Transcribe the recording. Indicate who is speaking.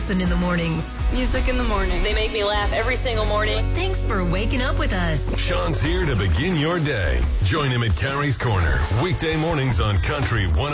Speaker 1: listen in the mornings.
Speaker 2: Music in the morning.
Speaker 3: They make me laugh every single morning.
Speaker 1: Thanks for waking up with us.
Speaker 4: Sean's here to begin your day. Join him at Carrie's Corner, weekday mornings on Country 105.